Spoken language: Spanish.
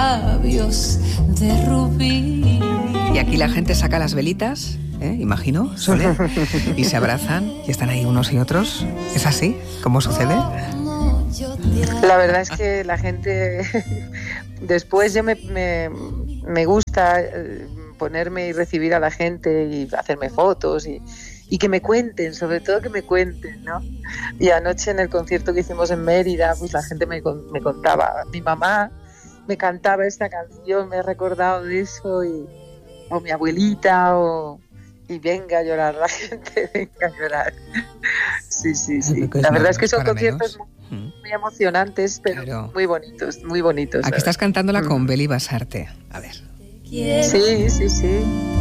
labios de rubí. Y aquí la gente saca las velitas, imagino, Sole, y se abrazan y están ahí unos y otros. ¿Es así? ¿Cómo sucede? La verdad es que la gente después yo me gusta ponerme y recibir a la gente y hacerme fotos y que me cuenten, sobre todo que me cuenten, ¿no? Y anoche en el concierto que hicimos en Mérida, pues la gente me contaba, mi mamá me cantaba esta canción, me he recordado de eso, o mi abuelita, y venga a llorar la gente, venga a llorar. Sí. La verdad es que son conciertos muy emocionantes, pero claro, muy bonitos. Aquí estás cantándola con Beli Basarte. A ver. Sí.